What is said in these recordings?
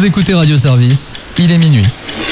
Vous écoutez Radio Service, il est minuit.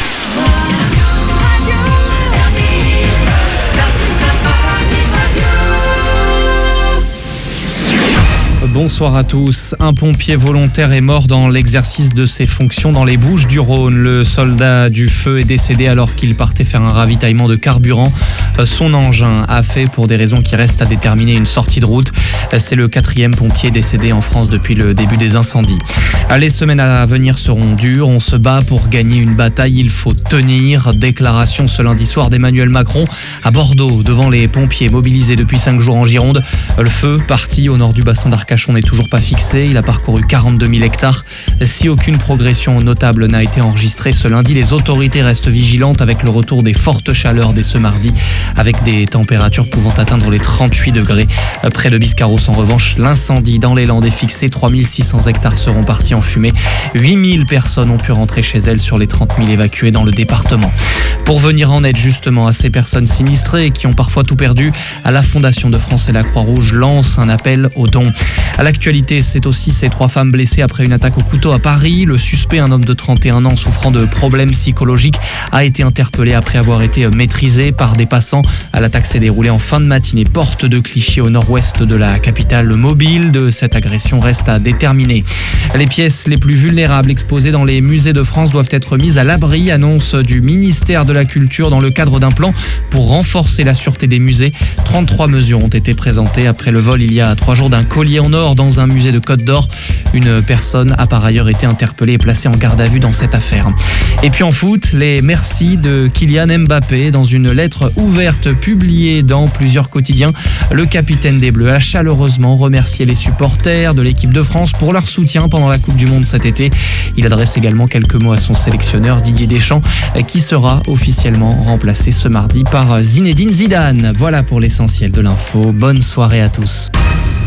Bonsoir à tous. Un pompier volontaire est mort dans l'exercice de ses fonctions dans les Bouches-du-Rhône. Le soldat du feu est décédé alors qu'il partait faire un ravitaillement de carburant. Son engin a fait, pour des raisons qui restent à déterminer, une sortie de route. C'est le 4e pompier décédé en France depuis le début des incendies. Les semaines à venir seront dures. On se bat pour gagner une bataille. Il faut tenir. Déclaration ce lundi soir d'Emmanuel Macron à Bordeaux devant les pompiers mobilisés depuis 5 jours en Gironde. Le feu, parti au nord du bassin d'Arcachon, n'est toujours pas fixé. Il a parcouru 42 000 hectares. Si aucune progression notable n'a été enregistrée ce lundi, les autorités restent vigilantes avec le retour des fortes chaleurs dès ce mardi, avec des températures pouvant atteindre les 38 degrés. Près de Biscarrosse, en revanche, l'incendie dans les Landes est fixé. 3600 hectares seront partis en fumée. 8000 personnes ont pu rentrer chez elles sur les 30 000 évacuées dans le département. Pour venir en aide justement à ces personnes sinistrées qui ont parfois tout perdu, la Fondation de France et la Croix-Rouge lance un appel aux dons. À l'actualité, c'est aussi ces 3 femmes blessées après une attaque au couteau à Paris. Le suspect, un homme de 31 ans souffrant de problèmes psychologiques, a été interpellé après avoir été maîtrisé par des passants. L'attaque s'est déroulée en fin de matinée, porte de Clichy, au nord-ouest de la capitale. Le mobile de cette agression reste à déterminer. Les pièces les plus vulnérables exposées dans les musées de France doivent être mises à l'abri, annonce du ministère de la Culture dans le cadre d'un plan pour renforcer la sûreté des musées. 33 mesures ont été présentées après le vol il y a 3 jours d'un collier en or dans un musée de Côte d'Or. Une personne a par ailleurs été interpellée et placée en garde à vue dans cette affaire. Et puis en foot, les merci de Kylian Mbappé dans une lettre ouverte publiée dans plusieurs quotidiens. Le capitaine des Bleus a chaleureusement remercié les supporters de l'équipe de France pour leur soutien pendant la Coupe du Monde cet été. Il adresse également quelques mots à son sélectionneur Didier Deschamps, qui sera officiellement remplacé ce mardi par Zinedine Zidane. Voilà pour l'essentiel de l'info. Bonne soirée à tous.